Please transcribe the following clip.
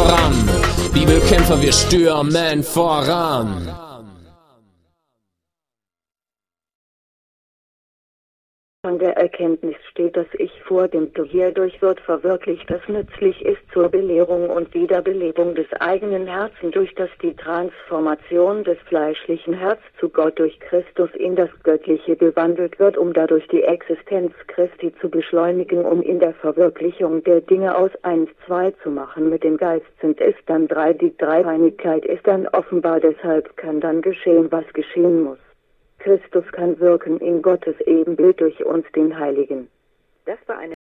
voran. Bibelkämpfer, wir stürmen voran. An der Erkenntnis steht das Ich vor dem Du. Hierdurch wird verwirklicht, das nützlich ist zur Belehrung und Wiederbelebung des eigenen Herzens, durch das die Transformation des fleischlichen Herzens zu Gott durch Christus in das Göttliche gewandelt wird, um dadurch die Existenz Christi zu beschleunigen, um in der Verwirklichung der Dinge aus 1, 2 zu machen. Mit dem Geist sind es dann 3, die Dreieinigkeit ist dann offenbar, deshalb kann dann geschehen, was geschehen muss. Christus kann wirken in Gottes Ebenbild durch uns, den Heiligen. Das war eine